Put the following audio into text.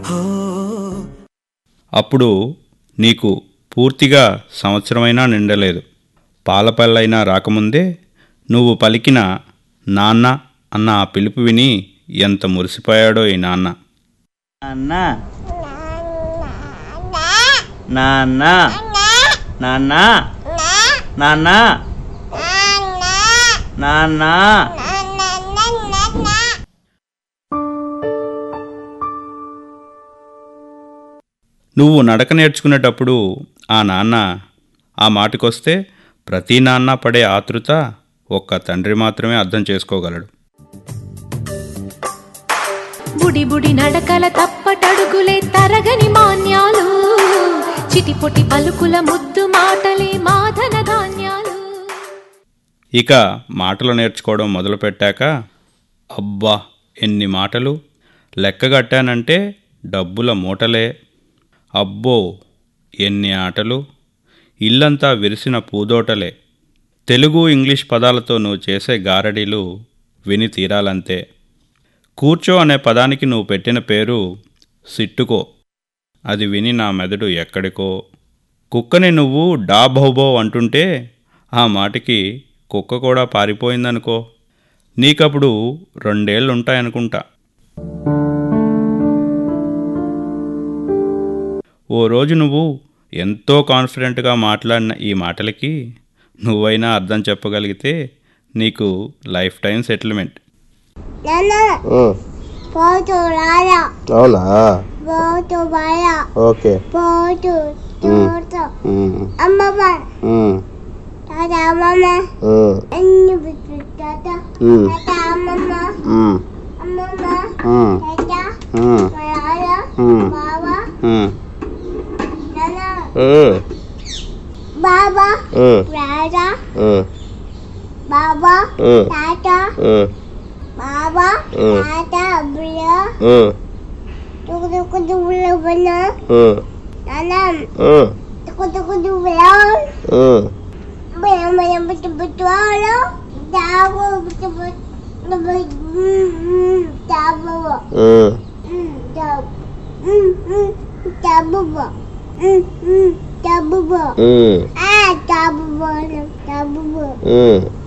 అప్పుడు నీకు పూర్తిగా సంవత్సరమైనా నిండలేదు. పాలపల్లైనా రాకముందే నువ్వు పలికిన నాన్న అన్న ఆ పిలుపు విని ఎంత మురిసిపోయాడో ఈ నాన్న. నాన్న నాన్న నాన్న నాన్న నాన్న. నువ్వు నడక నేర్చుకునేటప్పుడు ఆ నాన్న ఆ మాటకొస్తే ప్రతి నాన్న పడే ఆతృత ఒక్క తండ్రి మాత్రమే అర్థం చేసుకోగలడు. బుడి బుడి నడకల తప్పటడుగులే తరగని మాన్యాలు, చిటిపొటి పలుకుల ముద్దు మాటలే మాధన ధాన్యాలు. ఇక మాటలు నేర్చుకోవడం మొదలుపెట్టాక అబ్బా ఎన్ని మాటలు! లెక్కగట్టానంటే డబ్బుల మూటలే. అబ్బో ఎన్ని ఆటలు! ఇల్లంతా విరిసిన పూదోటలే. తెలుగు ఇంగ్లీష్ పదాలతో నువ్వు చేసే గారడీలు విని తీరాలంతే. కూర్చో అనే పదానికి నువ్వు పెట్టిన పేరు సిట్టుకో. అది విని నా మెదడు ఎక్కడికో. కుక్కని నువ్వు డా భౌభౌ అంటుంటే ఆ మాటకి కుక్క కూడా పారిపోయిందనుకో. నీకప్పుడు 2 ఏళ్ళుంటాయనుకుంటా. ఓ రోజు నువ్వు ఎంతో కాన్ఫిడెంట్గా మాట్లాడిన ఈ మాటలకి నువ్వైనా అర్థం చెప్పగలిగితే నీకు లైఫ్ టైం సెటిల్మెంట్. అవునా? ఓకే. బాబా రాజా బాబా తాత బాబా తాత అబ్బుల తుకు తుకు దువ్వుల బన నాన్న తుకు తుకు దువ్వుల బయ బయ బిట్టు బిట్టులో దాగు bit bit దాబు దాబు Tabu. Ah, tabu.